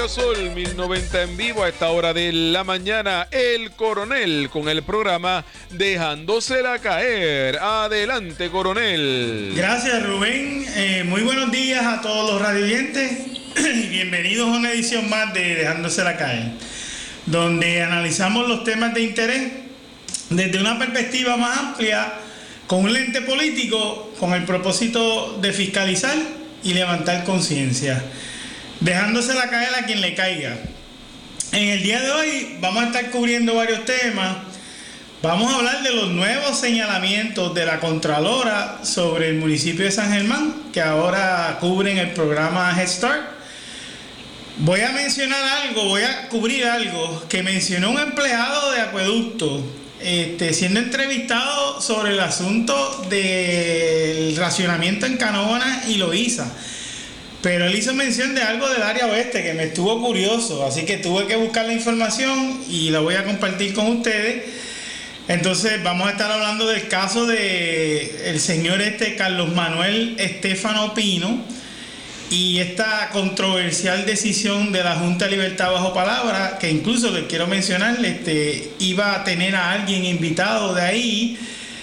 Radio Sol 1090 en vivo a esta hora de la mañana. El Coronel con el programa Dejándosela Caer. Adelante, Coronel. Gracias, Rubén. Muy buenos días a todos los radioyentes. Bienvenidos a una edición más de Dejándosela Caer, donde analizamos los temas de interés desde una perspectiva más amplia, con un lente político, con el propósito de fiscalizar y levantar conciencia, dejándosela caer a quien le caiga. En el día de hoy vamos a estar cubriendo varios temas. Vamos a hablar de los nuevos señalamientos de la Contralora sobre el municipio de San Germán, que ahora cubren el programa Head Start. Voy a cubrir algo que mencionó un empleado de acueducto, siendo entrevistado sobre el asunto del racionamiento en Canóvanas y Loíza. Pero él hizo mención de algo del área oeste que me estuvo curioso, así que tuve que buscar la información y la voy a compartir con ustedes. Entonces vamos a estar hablando del caso de el señor Carlos Manuel Estefano Pino y esta controversial decisión de la Junta de Libertad Bajo Palabra, que incluso les quiero mencionar, iba a tener a alguien invitado de ahí,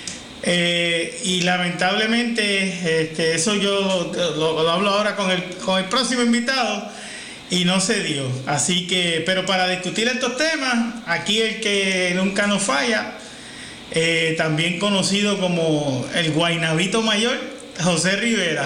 y lamentablemente eso yo lo hablo ahora con el próximo invitado y no se dio. Así que, pero para discutir estos temas, aquí el que nunca nos falla, también conocido como el Guaynabito Mayor, José Rivera.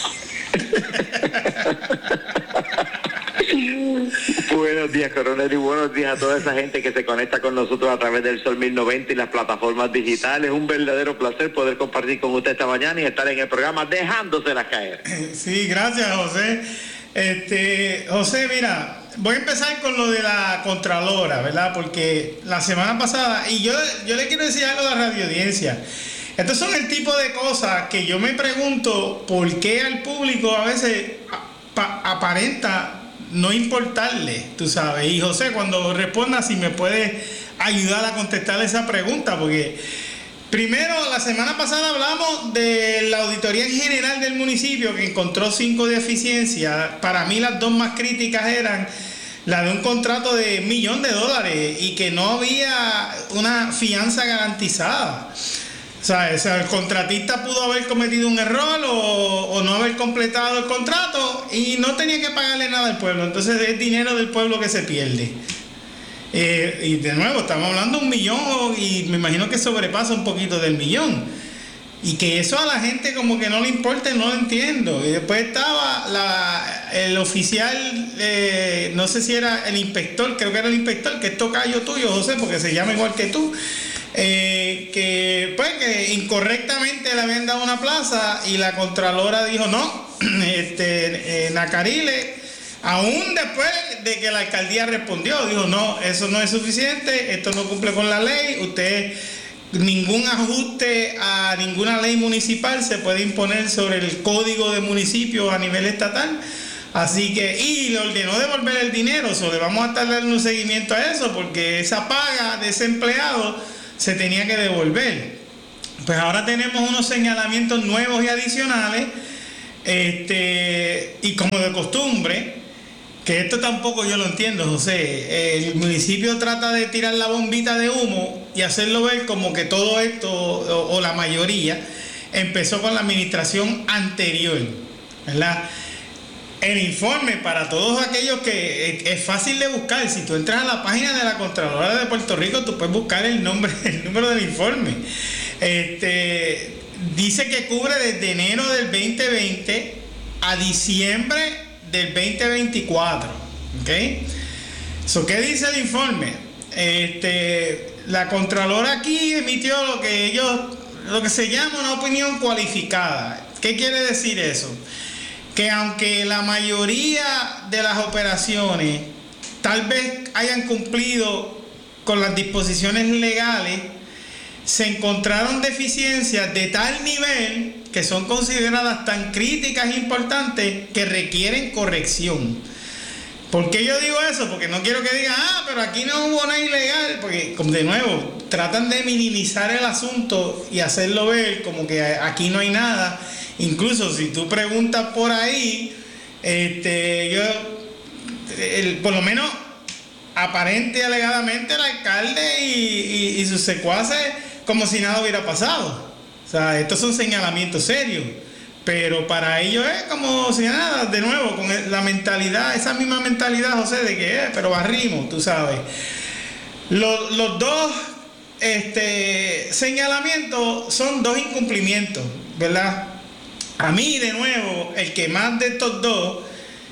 Buenos días, Coronel, y buenos días a toda esa gente que se conecta con nosotros a través del Sol 1090 y las plataformas digitales. Un verdadero placer poder compartir con usted esta mañana y estar en el programa Dejándosela Caer. Sí, gracias, José. José, mira, voy a empezar con lo de la Contralora, ¿verdad? Porque la semana pasada, y yo le quiero decir algo a la radioaudiencia. Estos son el tipo de cosas que yo me pregunto por qué al público a veces aparenta no importarle, tú sabes. Y José, cuando responda, si me puedes ayudar a contestar esa pregunta, porque primero, la semana pasada hablamos de la auditoría en general del municipio, que encontró 5 deficiencias. Para mí las dos más críticas eran la de un contrato de $1 millón y que no había una fianza garantizada. O sea, el contratista pudo haber cometido un error o no haber completado el contrato y no tenía que pagarle nada al pueblo. Entonces es dinero del pueblo que se pierde. Y de nuevo, estamos hablando de $1 millón y me imagino que sobrepasa un poquito del $1 millón. Y que eso a la gente como que no le importa, no lo entiendo. Y después estaba el oficial, no sé si era el inspector, creo que era el inspector, que es tocayo tuyo, José, porque se llama igual que tú. Que incorrectamente le habían dado una plaza y la Contralora dijo no, Nacarile, aún después de que la alcaldía respondió, dijo no, eso no es suficiente, esto no cumple con la ley, usted, ningún ajuste a ninguna ley municipal se puede imponer sobre el código de municipios a nivel estatal. Así que, y le ordenó devolver el dinero, le vamos a estar dando un seguimiento a eso, porque esa paga de ese empleado se tenía que devolver. Pues ahora tenemos unos señalamientos nuevos y adicionales, y como de costumbre, que esto tampoco yo lo entiendo, José, el municipio trata de tirar la bombita de humo y hacerlo ver como que todo esto, o la mayoría, empezó con la administración anterior, ¿verdad? El informe, para todos aquellos que es fácil de buscar, si tú entras a la página de la Contralora de Puerto Rico, tú puedes buscar el número del informe. Dice que cubre desde enero del 2020 a diciembre del 2024. ¿Ok? ¿Qué dice el informe? La Contralora aquí emitió lo que se llama una opinión cualificada. ¿Qué quiere decir eso? Que aunque la mayoría de las operaciones tal vez hayan cumplido con las disposiciones legales, se encontraron deficiencias de tal nivel que son consideradas tan críticas e importantes que requieren corrección. ¿Por qué yo digo eso? Porque no quiero que digan, pero aquí no hubo nada ilegal, porque, como de nuevo, tratan de minimizar el asunto y hacerlo ver como que aquí no hay nada. Incluso si tú preguntas por ahí, por lo menos aparente alegadamente el alcalde y sus secuaces como si nada hubiera pasado. O sea, estos son señalamientos serios, pero para ellos es como si nada, de nuevo, con la mentalidad, esa misma mentalidad, José, de que pero barrimos, tú sabes. Los dos señalamientos son dos incumplimientos, ¿verdad? A mí, de nuevo, el que más de estos dos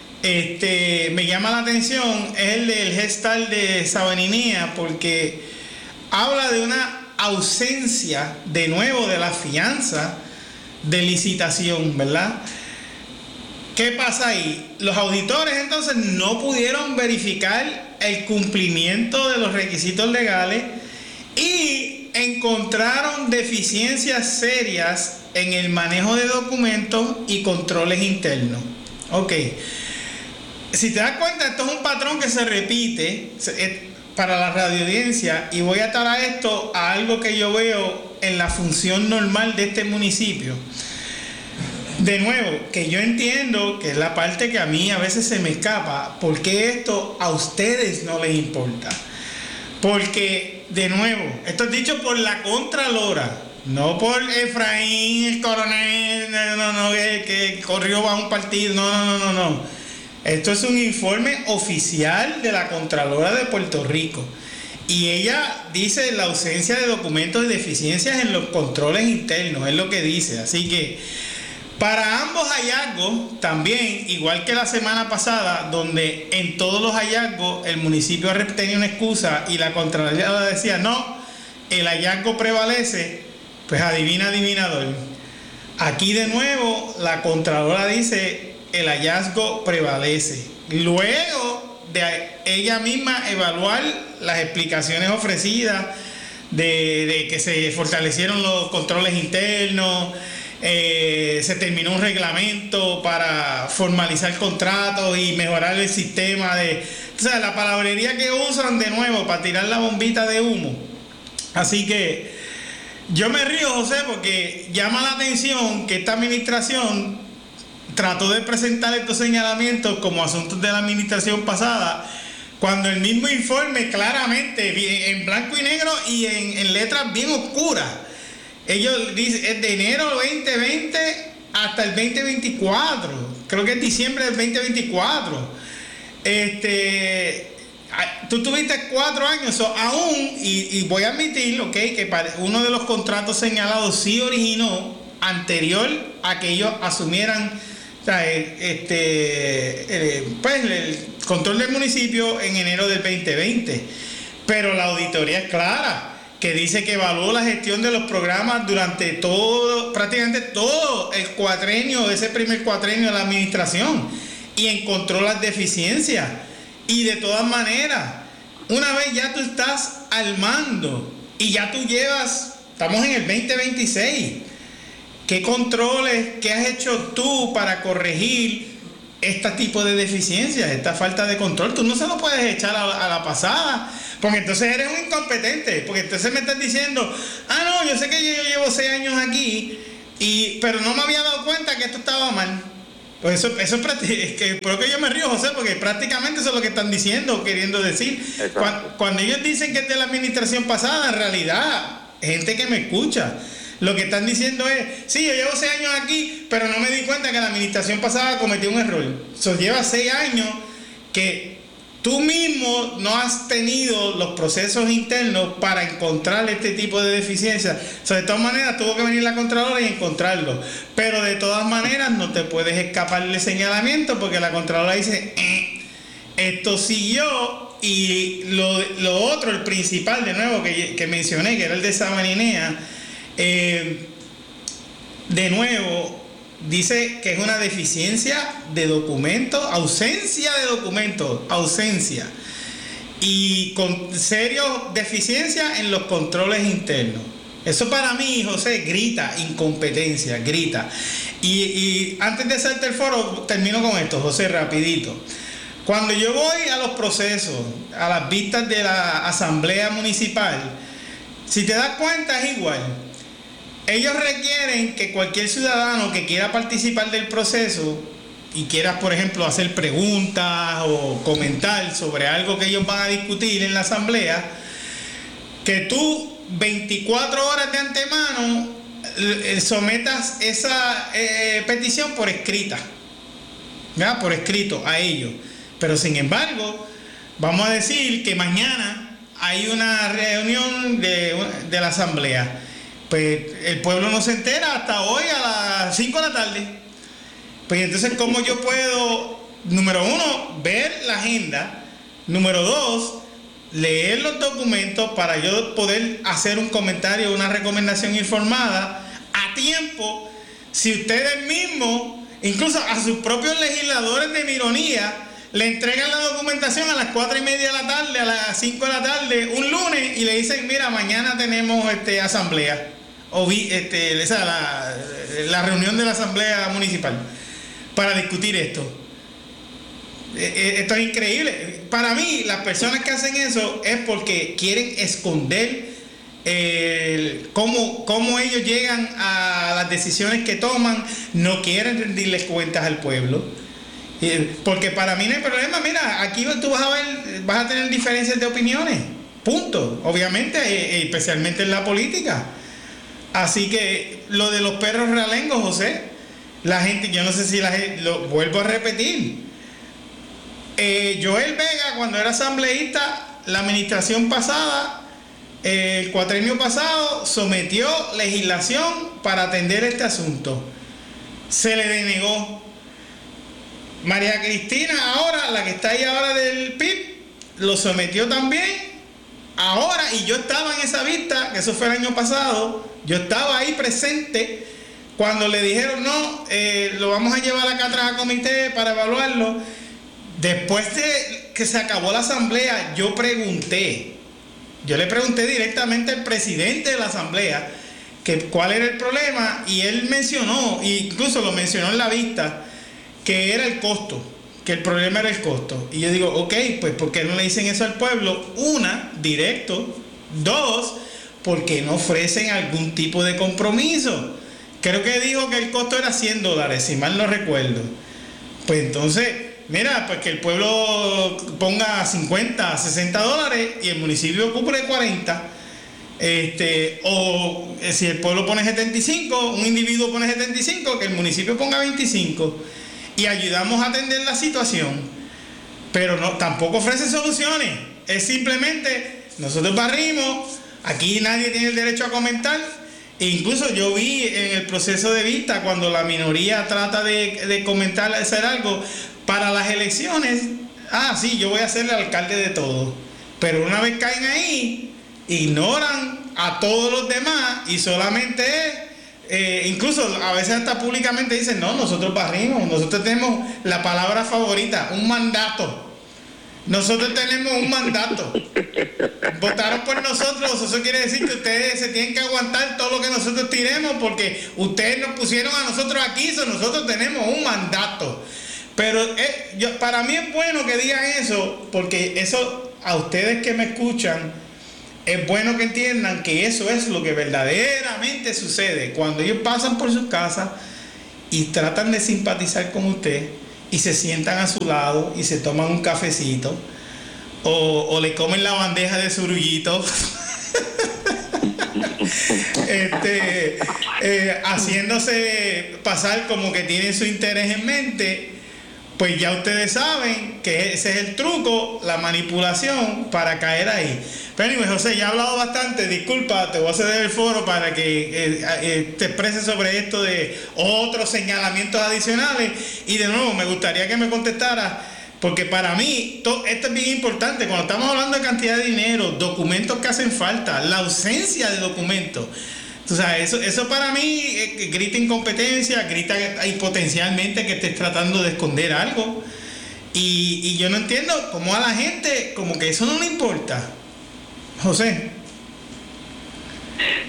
me llama la atención es el del gestal de Sabaninía, porque habla de una ausencia, de nuevo, de la fianza de licitación, ¿verdad? ¿Qué pasa ahí? Los auditores entonces no pudieron verificar el cumplimiento de los requisitos legales y encontraron deficiencias serias en el manejo de documentos y controles internos. Ok. Si te das cuenta, esto es un patrón que se repite para la radioaudiencia, y voy a atar a esto a algo que yo veo en la función normal de este municipio. De nuevo, que yo entiendo que es la parte que a mí a veces se me escapa, porque esto a ustedes no les importa. Porque, de nuevo, esto es dicho por la Contralora, no por Efraín, el coronel, que corrió bajo un partido, no. Esto es un informe oficial de la Contralora de Puerto Rico. Y ella dice la ausencia de documentos y deficiencias en los controles internos, es lo que dice. Así que, para ambos hallazgos, también, igual que la semana pasada, donde en todos los hallazgos el municipio tenía una excusa y la Contraloría decía, no, el hallazgo prevalece, pues adivinador. Aquí de nuevo la Contralora dice, el hallazgo prevalece. Luego de ella misma evaluar las explicaciones ofrecidas de que se fortalecieron los controles internos, se terminó un reglamento para formalizar contratos y mejorar el sistema o sea, la palabrería que usan de nuevo para tirar la bombita de humo. Así que yo me río, José, porque llama la atención que esta administración trató de presentar estos señalamientos como asuntos de la administración pasada, cuando el mismo informe claramente, en blanco y negro y en letras bien oscuras, ellos dicen, es de enero 2020 hasta el 2024. Creo que es diciembre del 2024. Tú tuviste 4 años, aún, y voy a admitir, que uno de los contratos señalados sí originó anterior a que ellos asumieran, o sea, pues el control del municipio en enero del 2020. Pero la auditoría es clara, que dice que evaluó la gestión de los programas durante prácticamente todo el cuatrenio, ese primer cuatrenio de la administración, y encontró las deficiencias. Y de todas maneras, una vez ya tú estás al mando y ya tú estamos en el 2026, ¿qué controles, qué has hecho tú para corregir este tipo de deficiencias, esta falta de control? Tú no se lo puedes echar a la pasada, porque entonces eres un incompetente, porque entonces me estás diciendo, no, yo sé que yo llevo 6 años aquí, pero no me había dado cuenta que esto estaba mal. Pues eso es que por lo que yo me río, José, porque prácticamente eso es lo que están diciendo, queriendo decir. Cuando ellos dicen que es de la administración pasada, en realidad, gente que me escucha, lo que están diciendo es, sí, yo llevo 6 años aquí, pero no me di cuenta que la administración pasada cometió un error. Lleva 6 años que tú mismo no has tenido los procesos internos para encontrar este tipo de deficiencias. De todas maneras, tuvo que venir la Contralora y encontrarlo. Pero de todas maneras, no te puedes escapar del señalamiento, porque la Contralora dice, esto siguió. Y lo otro, el principal, de nuevo, que mencioné, que era el de Sabaninea, de nuevo, dice que es una deficiencia de documentos, ausencia de documentos, y con serias deficiencias en los controles internos. Eso para mí, José, grita incompetencia, grita. Y antes de hacerte el foro, termino con esto, José, rapidito. Cuando yo voy a los procesos, a las vistas de la Asamblea Municipal, si te das cuenta es igual. Ellos requieren que cualquier ciudadano que quiera participar del proceso y quieras, por ejemplo, hacer preguntas o comentar sobre algo que ellos van a discutir en la asamblea, que tú 24 horas de antemano sometas esa petición por escrita, ¿verdad? Por escrito a ellos. Pero sin embargo, vamos a decir que mañana hay una reunión de la asamblea. Pues el pueblo no se entera hasta hoy a las 5 de la tarde. Pues entonces, ¿cómo yo puedo, número uno, ver la agenda? Número dos, leer los documentos para yo poder hacer un comentario, una recomendación informada a tiempo. Si ustedes mismos, incluso a sus propios legisladores de mi ironía, le entregan la documentación a las 4:30 de la tarde, a las 5 de la tarde, un lunes, y le dicen, mira, mañana tenemos asamblea, o la reunión de la asamblea municipal para discutir esto. Esto es increíble. Para mí, las personas que hacen eso es porque quieren esconder cómo ellos llegan a las decisiones que toman, no quieren rendirles cuentas al pueblo. Porque para mí no hay problema. Mira, aquí tú vas a tener diferencias de opiniones, punto. Obviamente, especialmente en la política. Así que lo de los perros realengos, José, la gente, yo no sé si lo vuelvo a repetir. Joel Vega, cuando era asambleísta, la administración pasada, el cuatrenio pasado, sometió legislación para atender este asunto. Se le denegó. María Cristina, ahora, la que está ahí ahora del PIB, lo sometió también. Ahora, y yo estaba en esa vista, que eso fue el año pasado, yo estaba ahí presente cuando le dijeron, no, lo vamos a llevar acá atrás a comité para evaluarlo. Después de que se acabó la asamblea, yo le pregunté directamente al presidente de la asamblea que cuál era el problema, y él mencionó, incluso lo mencionó en la vista, que era el costo, que el problema era el costo. Y yo digo, ok, pues ¿por qué no le dicen eso al pueblo? Una, directo. Dos, porque no ofrecen algún tipo de compromiso. Creo que dijo que el costo era $100, si mal no recuerdo. Pues entonces, mira, pues que el pueblo ponga 50, $60 y el municipio cubre 40. O si el pueblo pone 75, un individuo pone 75, que el municipio ponga 25. Y ayudamos a atender la situación. Pero no, tampoco ofrece soluciones. Es simplemente, nosotros barrimos, aquí nadie tiene el derecho a comentar. E incluso yo vi en el proceso de vista, cuando la minoría trata de comentar, hacer algo para las elecciones, sí, yo voy a ser el alcalde de todo. Pero una vez caen ahí, ignoran a todos los demás y solamente incluso a veces hasta públicamente dicen, no, nosotros barrimos, nosotros tenemos la palabra favorita, un mandato. Nosotros tenemos un mandato. Votaron por nosotros, eso quiere decir que ustedes se tienen que aguantar todo lo que nosotros tiremos porque ustedes nos pusieron a nosotros aquí, nosotros tenemos un mandato. Pero para mí es bueno que digan eso, porque eso a ustedes que me escuchan, es bueno que entiendan que eso es lo que verdaderamente sucede cuando ellos pasan por sus casas y tratan de simpatizar con usted y se sientan a su lado y se toman un cafecito o le comen la bandeja de surullito haciéndose pasar como que tienen su interés en mente. Pues ya ustedes saben que ese es el truco, la manipulación para caer ahí. Pero anyway, José, ya he hablado bastante, disculpa, te voy a ceder el foro para que te expreses sobre esto de otros señalamientos adicionales. Y de nuevo, me gustaría que me contestaras, porque para mí esto es bien importante. Cuando estamos hablando de cantidad de dinero, documentos que hacen falta, la ausencia de documentos. O sea, eso para mí grita incompetencia, grita ahí potencialmente que estés tratando de esconder algo. Y yo no entiendo cómo a la gente como que eso no le importa. José.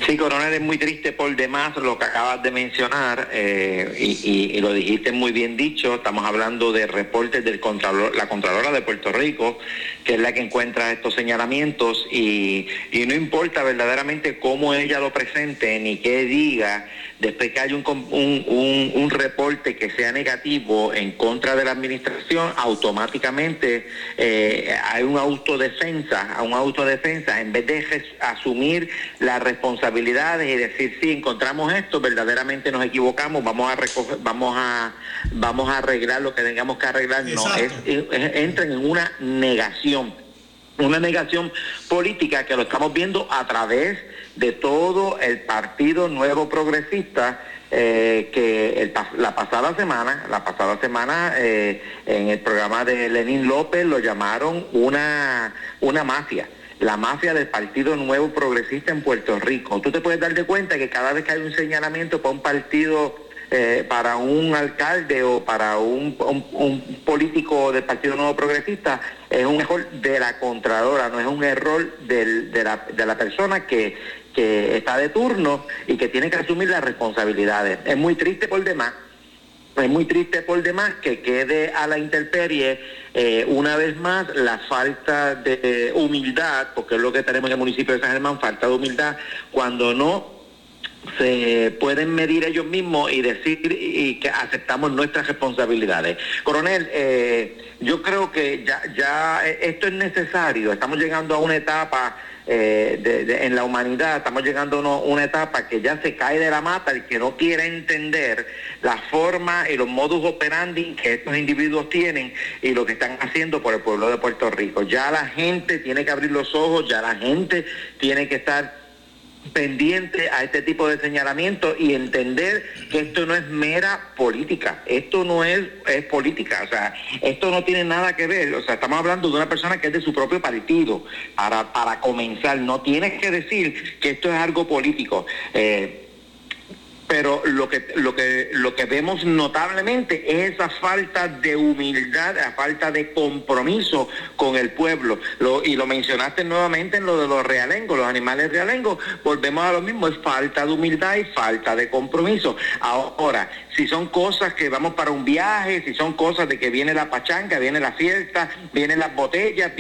Sí, coronel, es muy triste por demás lo que acabas de mencionar y lo dijiste muy bien dicho. Estamos hablando de reportes del la Contralora de Puerto Rico, que es la que encuentra estos señalamientos y no importa verdaderamente cómo ella lo presente ni qué diga, después que haya un reporte que sea negativo en contra de la administración, automáticamente hay una autodefensa en vez de asumir la responsabilidades y decir, sí, encontramos esto, verdaderamente nos equivocamos, vamos a arreglar lo que tengamos que arreglar. Exacto. No, entran en una negación política que lo estamos viendo a través de todo el Partido Nuevo Progresista, que la pasada semana en el programa de Lenín López lo llamaron una mafia. La mafia del Partido Nuevo Progresista en Puerto Rico. Tú te puedes dar de cuenta que cada vez que hay un señalamiento para un partido, para un alcalde o para un político del Partido Nuevo Progresista, es un error de la Contralora, no es un error de la persona que está de turno y que tiene que asumir las responsabilidades. Es muy triste por demás que quede a la intemperie una vez más la falta de humildad, porque es lo que tenemos en el municipio de San Germán, falta de humildad, cuando no se pueden medir ellos mismos y decir y que aceptamos nuestras responsabilidades. Coronel, yo creo que ya esto es necesario. Estamos llegando a una etapa en la humanidad, estamos llegando a una etapa que ya se cae de la mata el que no quiere entender la forma y los modus operandi que estos individuos tienen y lo que están haciendo por el pueblo de Puerto Rico. Ya la gente tiene que abrir los ojos, ya la gente tiene que estar pendiente a este tipo de señalamientos y entender que esto no es mera política, esto no es política, o sea, esto no tiene nada que ver, o sea, estamos hablando de una persona que es de su propio partido, para comenzar, no tienes que decir que esto es algo político, pero lo que vemos notablemente es esa falta de humildad, la falta de compromiso con el pueblo. Y lo mencionaste nuevamente en lo de los realengos, los animales realengos, volvemos a lo mismo, es falta de humildad y falta de compromiso. Ahora, si son cosas que vamos para un viaje, si son cosas de que viene la pachanga, viene la fiesta, vienen las botellas,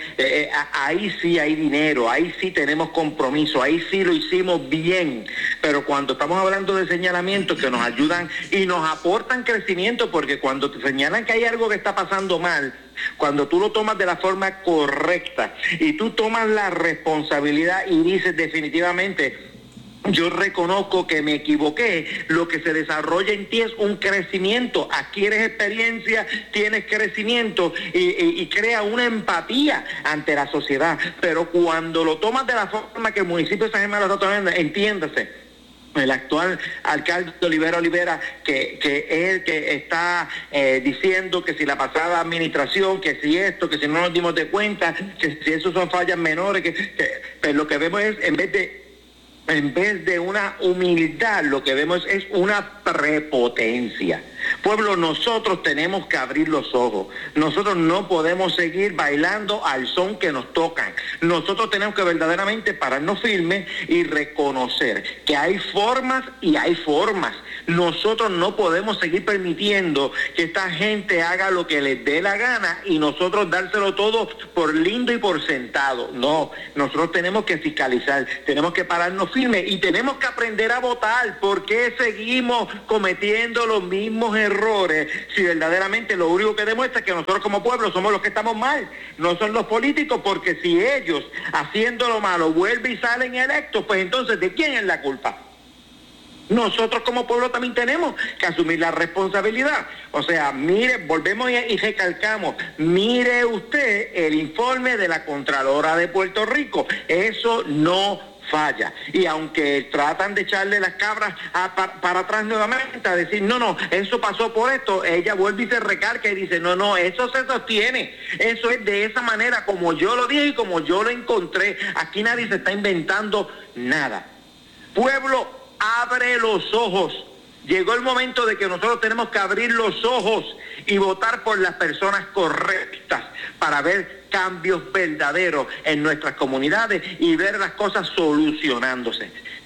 ahí sí hay dinero, ahí sí tenemos compromiso, ahí sí lo hicimos bien. Pero cuando estamos hablando de señalamientos que nos ayudan y nos aportan crecimiento, porque cuando te señalan que hay algo que está pasando mal, cuando tú lo tomas de la forma correcta y tú tomas la responsabilidad y dices definitivamente, yo reconozco que me equivoqué, lo que se desarrolla en ti es un crecimiento, adquieres experiencia, tienes crecimiento y crea una empatía ante la sociedad. Pero cuando lo tomas de la forma que el municipio de San Germán lo está tomando, entiéndase, el actual alcalde Olivera, que es el que está diciendo que si la pasada administración, que si esto, que si no nos dimos de cuenta, que si eso son fallas menores, pero lo que vemos es, en vez de una humildad, lo que vemos es una prepotencia. Pueblo, nosotros tenemos que abrir los ojos. Nosotros no podemos seguir bailando al son que nos tocan. Nosotros tenemos que verdaderamente pararnos firmes y reconocer que hay formas y hay formas. Nosotros no podemos seguir permitiendo que esta gente haga lo que les dé la gana y nosotros dárselo todo por lindo y por sentado. No, nosotros tenemos que fiscalizar, tenemos que pararnos firmes y tenemos que aprender a votar. ¿Por qué seguimos cometiendo los mismos errores si verdaderamente lo único que demuestra es que nosotros como pueblo somos los que estamos mal? No son los políticos, porque si ellos haciendo lo malo vuelven y salen electos, pues entonces ¿de quién es la culpa? Nosotros como pueblo también tenemos que asumir la responsabilidad. O sea, mire, volvemos y recalcamos, mire usted el informe de la Contralora de Puerto Rico, eso no falla. Y aunque tratan de echarle las cabras para atrás nuevamente, a decir, no, eso pasó por esto, ella vuelve y se recalca y dice, no, eso se sostiene, eso es de esa manera como yo lo dije y como yo lo encontré. Aquí nadie se está inventando nada. Pueblo, abre los ojos. Llegó el momento de que nosotros tenemos que abrir los ojos y votar por las personas correctas para ver cambios verdaderos en nuestras comunidades y ver las cosas solucionándose.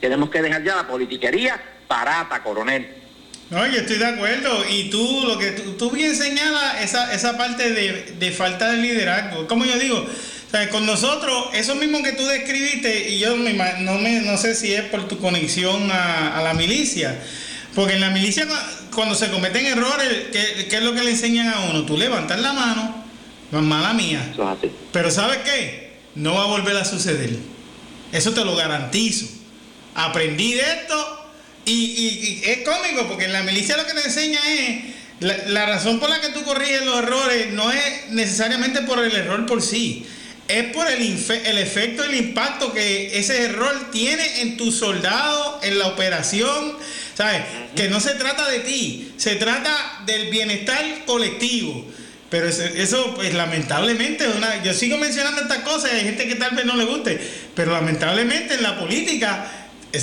Tenemos que dejar ya la politiquería barata, coronel. No, yo estoy de acuerdo. Y tú, lo que tú bien señalas, esa parte de falta de liderazgo. Como yo digo, o sea, con nosotros, eso mismo que tú describiste, y yo no sé si es por tu conexión a la milicia, porque en la milicia, cuando se cometen errores, ¿qué es lo que le enseñan a uno? Tú levantas la mano, no es mala mía. Eso es así. Pero ¿sabes qué? No va a volver a suceder. Eso te lo garantizo. Aprendí de esto. Y es cómico porque en la milicia lo que te enseña es la razón por la que tú corriges los errores no es necesariamente por el error por sí, es por el efecto, el impacto que ese error tiene en tus soldados, en la operación, ¿sabes? Que no se trata de ti, se trata del bienestar colectivo. Pero eso pues lamentablemente, yo sigo mencionando estas cosas y hay gente que tal vez no le guste, pero lamentablemente en la política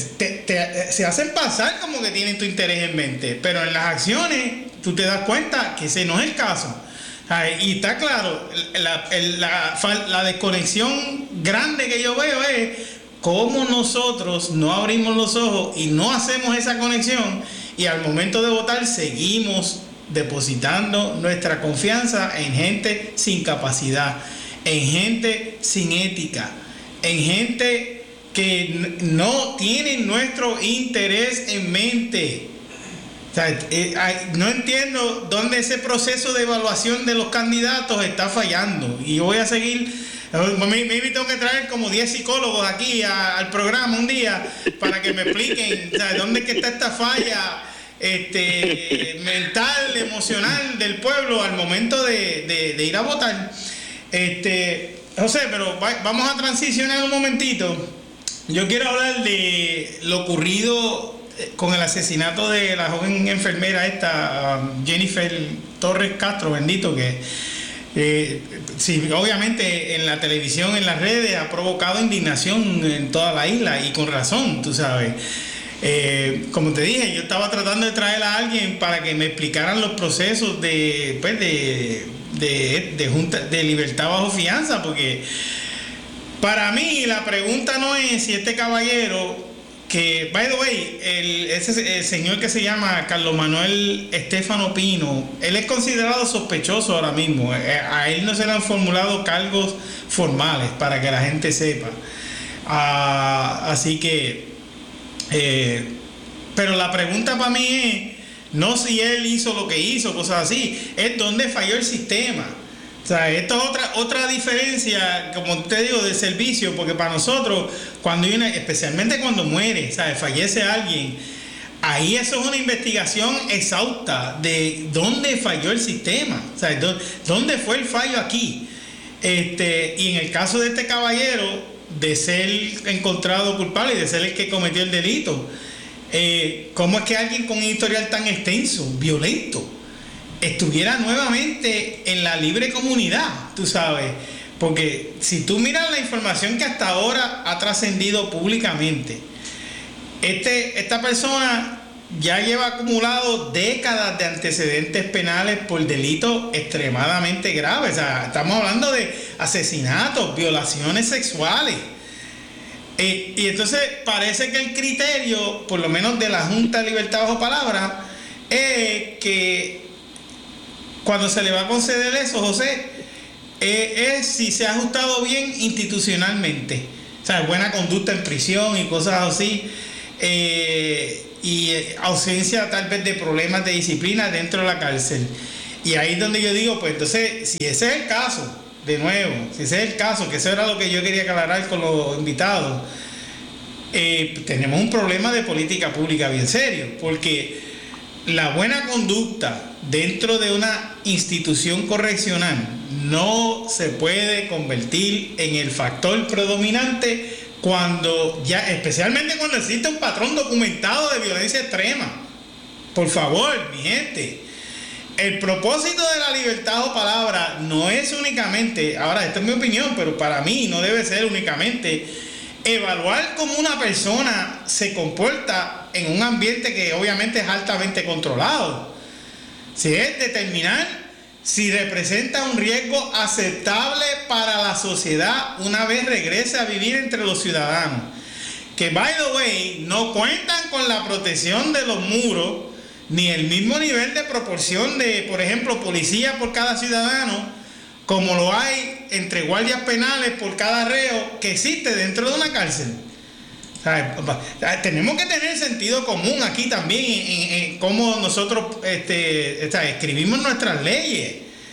se hacen pasar como que tienen tu interés en mente, pero en las acciones tú te das cuenta que ese no es el caso. Y está claro, la desconexión grande que yo veo es cómo nosotros no abrimos los ojos y no hacemos esa conexión, y al momento de votar seguimos depositando nuestra confianza en gente sin capacidad, en gente sin ética, en gente que no tienen nuestro interés en mente. O sea, no entiendo dónde ese proceso de evaluación de los candidatos está fallando. Y yo voy a seguir, me tengo que traer como 10 psicólogos aquí al programa un día para que me expliquen, o sea, dónde es que está esta falla mental, emocional del pueblo al momento de ir a votar. José, pero vamos a transicionar un momentito. Yo quiero hablar de lo ocurrido con el asesinato de la joven enfermera Jennifer Torres Castro, bendito, que sí, obviamente en la televisión, en las redes, ha provocado indignación en toda la isla, y con razón, tú sabes. Como te dije, yo estaba tratando de traer a alguien para que me explicaran los procesos de junta de libertad bajo fianza, porque para mí la pregunta no es si este caballero, que, by the way, el señor que se llama Carlos Manuel Estefano Pino, él es considerado sospechoso ahora mismo. A él no se le han formulado cargos formales, para que la gente sepa. Así que, pero la pregunta para mí es, no si él hizo lo que hizo, cosas así, es dónde falló el sistema. O sea, esto es otra diferencia, como te digo, del servicio, porque para nosotros, cuando hay especialmente cuando muere, ¿sabes? Fallece alguien, ahí eso es una investigación exhausta de dónde falló el sistema, o sea, dónde fue el fallo aquí. Y en el caso de este caballero, de ser encontrado culpable y de ser el que cometió el delito, ¿cómo es que alguien con un historial tan extenso, violento, estuviera nuevamente en la libre comunidad? Tú sabes, porque si tú miras la información que hasta ahora ha trascendido públicamente, esta persona ya lleva acumulado décadas de antecedentes penales por delitos extremadamente graves. O sea, estamos hablando de asesinatos, violaciones sexuales. Y entonces parece que el criterio, por lo menos de la Junta de Libertad Bajo Palabra, es que cuando se le va a conceder eso, José, es si se ha ajustado bien institucionalmente. O sea, buena conducta en prisión y cosas así. Y ausencia tal vez de problemas de disciplina dentro de la cárcel. Y ahí es donde yo digo, pues entonces, si ese es el caso, de nuevo, si ese es el caso, que eso era lo que yo quería aclarar con los invitados, tenemos un problema de política pública bien serio, porque la buena conducta dentro de una institución correccional no se puede convertir en el factor predominante cuando ya, especialmente cuando existe un patrón documentado de violencia extrema. Por favor, mi gente, el propósito de la libertad o palabra no es únicamente, ahora esta es mi opinión, pero para mí no debe ser únicamente evaluar cómo una persona se comporta en un ambiente que obviamente es altamente controlado. Si es determinar si representa un riesgo aceptable para la sociedad una vez regrese a vivir entre los ciudadanos. que, by the way, no cuentan con la protección de los muros, ni el mismo nivel de proporción de, por ejemplo, policía por cada ciudadano, como lo hay entre guardias penales por cada reo que existe dentro de una cárcel. O sea, tenemos que tener sentido común aquí también en cómo nosotros escribimos nuestras leyes.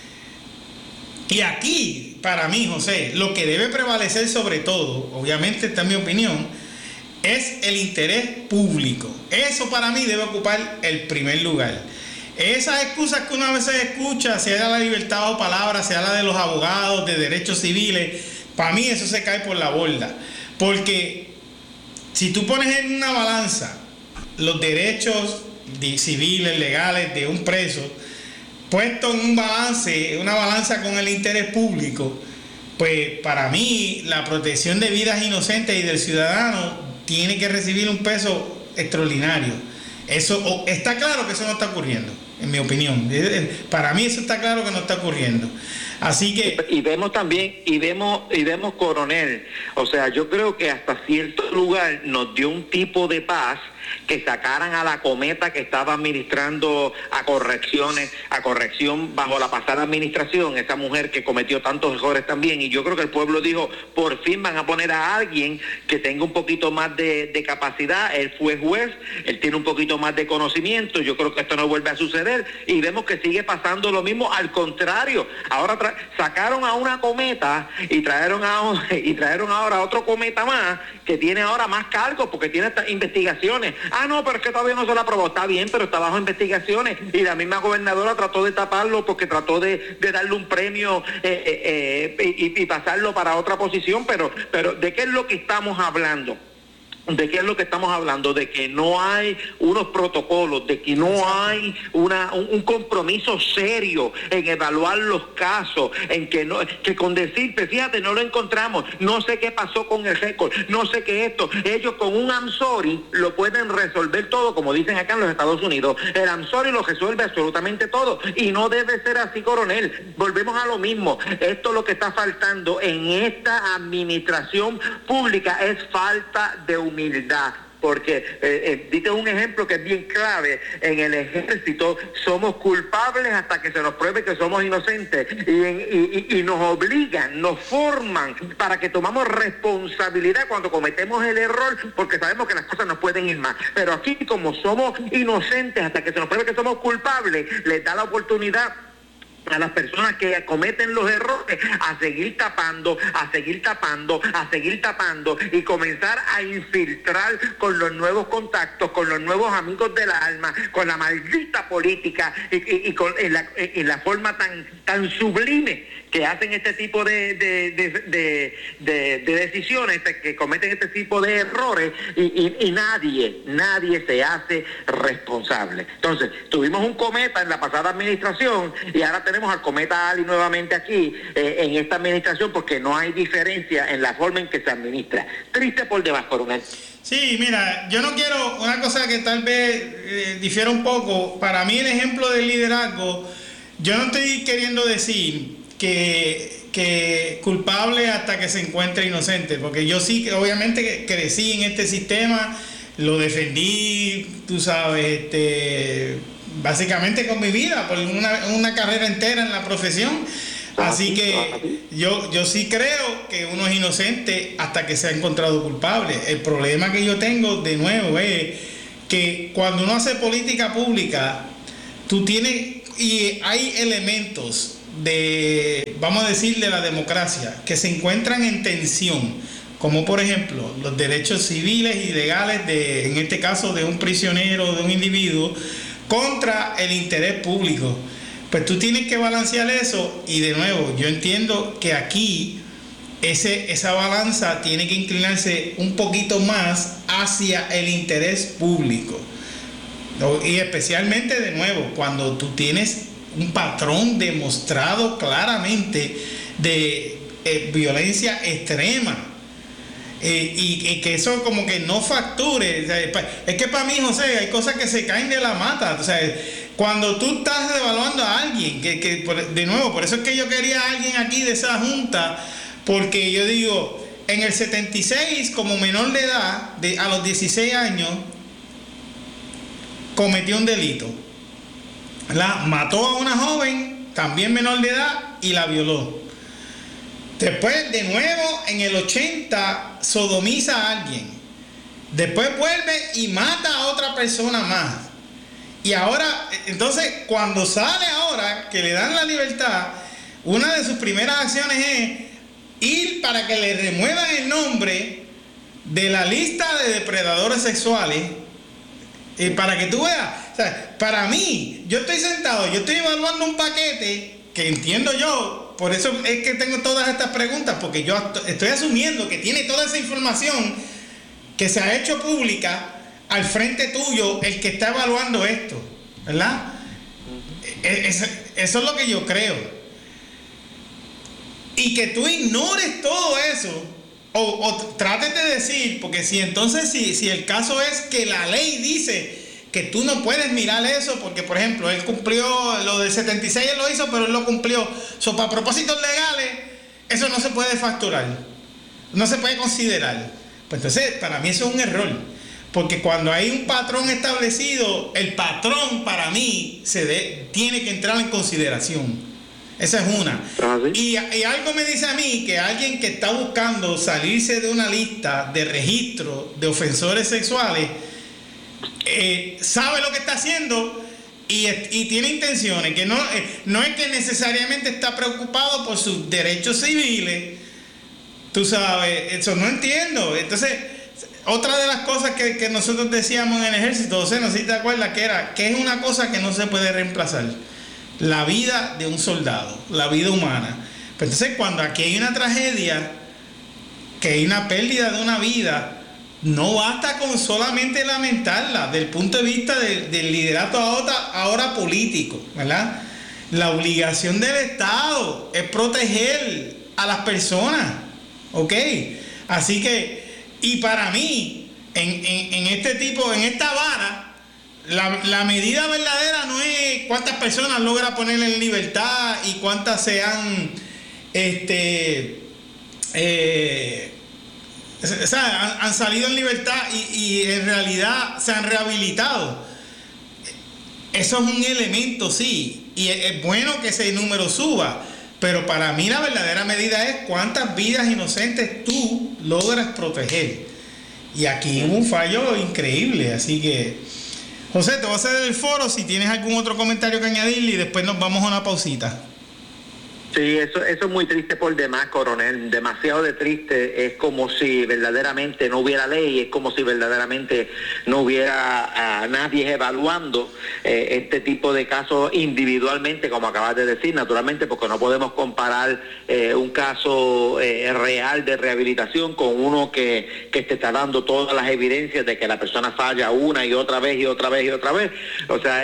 Y aquí, para mí, José, lo que debe prevalecer sobre todo, obviamente esta es mi opinión, es el interés público. Eso para mí debe ocupar el primer lugar. Esas excusas que una vez escucha, sea la libertad de palabra, sea la de los abogados, de derechos civiles, para mí eso se cae por la borda. Porque si tú pones en una balanza los derechos civiles, legales de un preso, puesto en una balanza con el interés público, pues para mí la protección de vidas inocentes y del ciudadano tiene que recibir un peso extraordinario. Eso está claro que eso no está ocurriendo, en mi opinión. Para mí eso está claro que no está ocurriendo. Así que... Y vemos también, y vemos, coronel, o sea, yo creo que hasta cierto lugar nos dio un tipo de paz que sacaran a la cometa que estaba administrando a corrección bajo la pasada administración, esa mujer que cometió tantos errores también, y yo creo que el pueblo dijo, por fin van a poner a alguien que tenga un poquito más de capacidad. Él fue juez, él tiene un poquito más de conocimiento, yo creo que esto no vuelve a suceder, y vemos que sigue pasando lo mismo, al contrario, ahora sacaron a una cometa y trajeron ahora otro cometa más, que tiene ahora más cargos, porque tiene estas investigaciones. No, pero es que todavía no se la aprobó. Está bien, pero está bajo investigaciones, y la misma gobernadora trató de taparlo porque trató de darle un premio y pasarlo para otra posición, pero ¿de qué es lo que estamos hablando? ¿De qué es lo que estamos hablando? De que no hay unos protocolos, de que no hay un compromiso serio en evaluar los casos, en que con decirte, fíjate, no lo encontramos, no sé qué pasó con el récord, no sé qué esto. Ellos con un I'm sorry lo pueden resolver todo, como dicen acá en los Estados Unidos. El I'm sorry lo resuelve absolutamente todo, y no debe ser así, coronel. Volvemos a lo mismo. Esto lo que está faltando en esta administración pública es falta de humildad, porque dite un ejemplo que es bien clave. En el ejército somos culpables hasta que se nos pruebe que somos inocentes, y nos obligan, nos forman para que tomamos responsabilidad cuando cometemos el error, porque sabemos que las cosas nos pueden ir mal. Pero aquí, como somos inocentes hasta que se nos pruebe que somos culpables, les da la oportunidad a las personas que cometen los errores a seguir tapando y comenzar a infiltrar con los nuevos contactos, con los nuevos amigos del alma, con la maldita política y con la forma tan sublime que hacen este tipo de decisiones, que cometen este tipo de errores, y nadie se hace responsable. Entonces, tuvimos un cometa en la pasada administración, y ahora tenemos al cometa Ali nuevamente aquí en esta administración, porque no hay diferencia en la forma en que se administra. Triste por demás, coronel. Sí, mira, yo no quiero, una cosa que tal vez difiera un poco, para mí el ejemplo del liderazgo, yo no estoy queriendo decir que culpable hasta que se encuentre inocente, porque yo sí que obviamente crecí en este sistema, lo defendí, tú sabes, básicamente con mi vida, por una carrera entera en la profesión. Así que yo sí creo que uno es inocente hasta que se ha encontrado culpable. El problema que yo tengo, de nuevo, es que cuando uno hace política pública, tú tienes, y hay elementos vamos a decir, de la democracia que se encuentran en tensión, como por ejemplo los derechos civiles y legales en este caso de un prisionero, de un individuo, contra el interés público. Pues tú tienes que balancear eso, y de nuevo yo entiendo que aquí esa balanza tiene que inclinarse un poquito más hacia el interés público, y especialmente, de nuevo, cuando tú tienes un patrón demostrado claramente de violencia extrema, y que eso como que no facture. O sea, es que para mí, José, hay cosas que se caen de la mata. O sea, cuando tú estás evaluando a alguien, de nuevo, por eso es que yo quería a alguien aquí de esa junta, porque yo digo, en el 76, como menor de edad, a los 16 años, cometió un delito. Mató a una joven, también menor de edad, y la violó. Después, de nuevo, en el 80, sodomiza a alguien. Después vuelve y mata a otra persona más. Y ahora, entonces, cuando sale ahora, que le dan la libertad, una de sus primeras acciones es ir para que le remuevan el nombre de la lista de depredadores sexuales, para que tú veas. O sea, para mí, yo estoy sentado, yo estoy evaluando un paquete que entiendo yo, por eso es que tengo todas estas preguntas, porque yo estoy asumiendo que tiene toda esa información que se ha hecho pública al frente tuyo, el que está evaluando esto, ¿verdad? Eso es lo que yo creo. Y que tú ignores todo eso, o trates de decir, porque si entonces, si el caso es que la ley dice que tú no puedes mirar eso, porque por ejemplo, él cumplió lo del 76, él lo hizo, pero él lo cumplió. Para propósitos legales, eso no se puede facturar, no se puede considerar. Pues entonces, para mí eso es un error, porque cuando hay un patrón establecido, el patrón para mí tiene que entrar en consideración. Esa es una. Y algo me dice a mí que alguien que está buscando salirse de una lista de registro de ofensores sexuales sabe lo que está haciendo y tiene intenciones, que no es que necesariamente está preocupado por sus derechos civiles. Tú sabes, eso no entiendo. Entonces, otra de las cosas que nosotros decíamos en el ejército, no sé si te acuerdas, que es una cosa que no se puede reemplazar: la vida de un soldado, la vida humana. Pero entonces, cuando aquí hay una tragedia, que hay una pérdida de una vida, no basta con solamente lamentarla desde el punto de vista del liderato ahora político, ¿verdad? La obligación del Estado es proteger a las personas, ¿ok? Así que, y para mí, en esta vara, la medida verdadera no es cuántas personas logra poner en libertad y cuántas se han han salido en libertad y en realidad se han rehabilitado. Eso es un elemento, sí, y es bueno que ese número suba, pero para mí la verdadera medida es cuántas vidas inocentes tú logras proteger. Y aquí hubo un fallo increíble. Así que, José, te voy a hacer el foro si tienes algún otro comentario que añadirle y después nos vamos a una pausita. Sí, eso es muy triste por demás, coronel, demasiado de triste. Es como si verdaderamente no hubiera ley, es como si verdaderamente no hubiera nadie evaluando este tipo de casos individualmente, como acabas de decir, naturalmente, porque no podemos comparar un caso real de rehabilitación con uno que te está dando todas las evidencias de que la persona falla una y otra vez y otra vez y otra vez. O sea,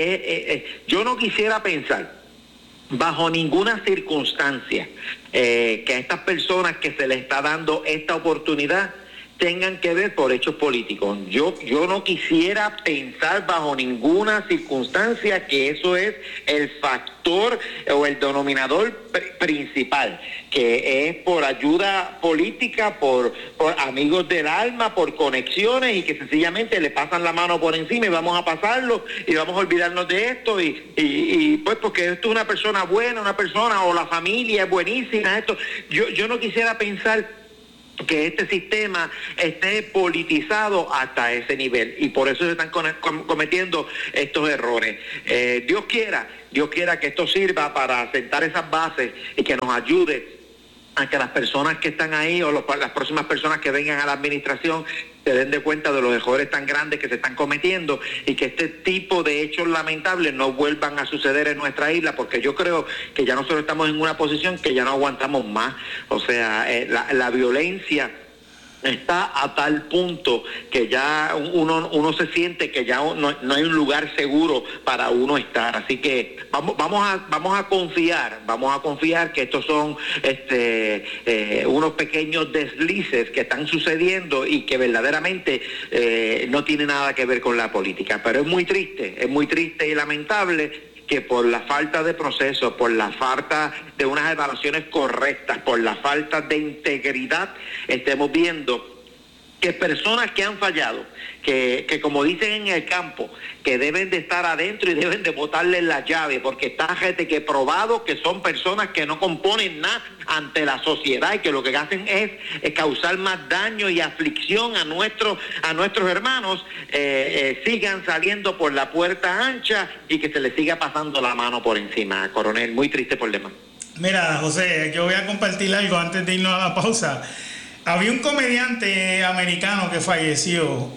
yo no quisiera pensar bajo ninguna circunstancia que a estas personas que se les está dando esta oportunidad tengan que ver por hechos políticos. Yo no quisiera pensar bajo ninguna circunstancia que eso es el factor o el denominador principal, que es por ayuda política, por amigos del alma, por conexiones, y que sencillamente le pasan la mano por encima y vamos a pasarlo y vamos a olvidarnos de esto y pues porque esto es una persona buena, una persona o la familia es buenísima, esto. Yo no quisiera pensar que este sistema esté politizado hasta ese nivel, y por eso se están cometiendo estos errores. Dios quiera que esto sirva para sentar esas bases y que nos ayude a que las personas que están ahí o las próximas personas que vengan a la administración se den de cuenta de los errores tan grandes que se están cometiendo y que este tipo de hechos lamentables no vuelvan a suceder en nuestra isla, porque yo creo que ya nosotros estamos en una posición que ya no aguantamos más. O sea, la violencia está a tal punto que ya uno se siente que ya no hay un lugar seguro para uno estar. Así que vamos a confiar que estos son unos pequeños deslices que están sucediendo y que verdaderamente no tiene nada que ver con la política. Pero es muy triste y lamentable que por la falta de proceso, por la falta de unas evaluaciones correctas, por la falta de integridad, estemos viendo que personas que han fallado, que como dicen en el campo, que deben de estar adentro y deben de botarle la llave, porque está gente que probado que son personas que no componen nada ante la sociedad y que lo que hacen es causar más daño y aflicción a nuestros hermanos, sigan saliendo por la puerta ancha y que se les siga pasando la mano por encima, coronel. Muy triste por demás. Mira, José, yo voy a compartir algo antes de irnos a la pausa. Había un comediante americano que falleció.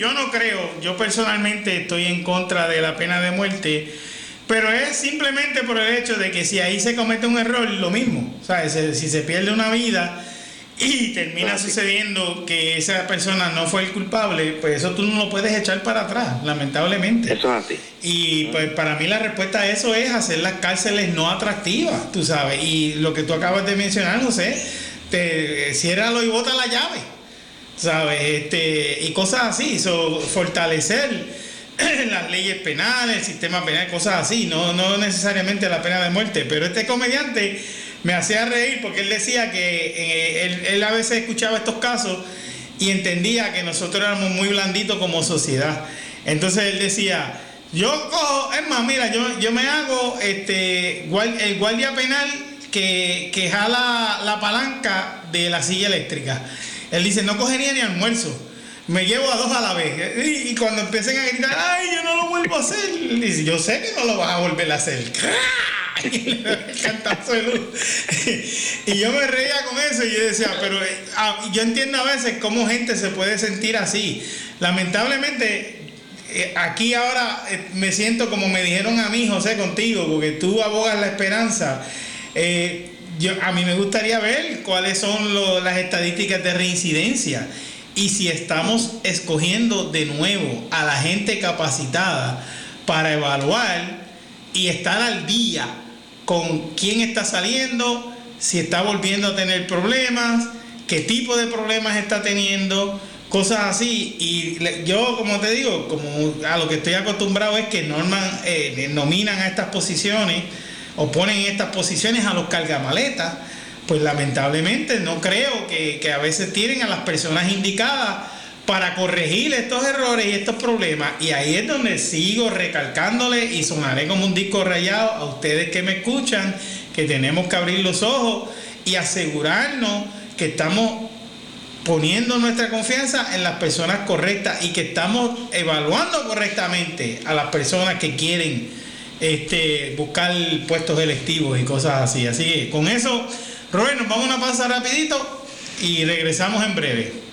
Yo personalmente estoy en contra de la pena de muerte, pero es simplemente por el hecho de que si ahí se comete un error, lo mismo. ¿Sabes? Si se pierde una vida y termina sucediendo que esa persona no fue el culpable, pues eso tú no lo puedes echar para atrás, lamentablemente. Eso es así. Y pues para mí la respuesta a eso es hacer las cárceles no atractivas, tú sabes. Y lo que tú acabas de mencionar, José, ciérralo y bota la llave, ¿sabes? Y cosas así, fortalecer las leyes penales, el sistema penal, cosas así, no necesariamente la pena de muerte. Pero este comediante me hacía reír porque él decía que él a veces escuchaba estos casos y entendía que nosotros éramos muy blanditos como sociedad. Entonces él decía, yo cojo, es más, mira, yo me hago el guardia penal que jala la palanca de la silla eléctrica. Él dice, no cogería ni almuerzo, me llevo a dos a la vez. Y cuando empiecen a gritar, ay, yo no lo vuelvo a hacer, él dice, yo sé que no lo vas a volver a hacer. Y le da el cantazo de luz. Y yo me reía con eso y yo decía, pero yo entiendo a veces cómo gente se puede sentir así. Lamentablemente, aquí ahora me siento como me dijeron a mí, José, contigo, porque tú abogas la esperanza. A mí me gustaría ver cuáles son las estadísticas de reincidencia y si estamos escogiendo de nuevo a la gente capacitada para evaluar y estar al día con quién está saliendo, si está volviendo a tener problemas, qué tipo de problemas está teniendo, cosas así. Y yo, como te digo, como a lo que estoy acostumbrado es que nominan a estas posiciones o ponen en estas posiciones a los cargamaletas, pues lamentablemente no creo que a veces tienen a las personas indicadas para corregir estos errores y estos problemas. Y ahí es donde sigo recalcándole y sonaré como un disco rayado a ustedes que me escuchan, que tenemos que abrir los ojos y asegurarnos que estamos poniendo nuestra confianza en las personas correctas y que estamos evaluando correctamente a las personas que quieren buscar puestos electivos y cosas así. Así que con eso, Robert, nos vamos a una pausa rapidito y regresamos en breve.